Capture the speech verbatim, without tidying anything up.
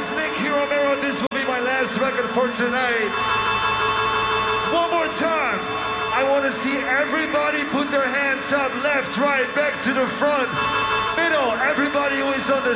is Nick Romero. This will be my last record for tonight. One more time. I want to see everybody put their hands up, left, right, back to the front, middle. Everybody who is on the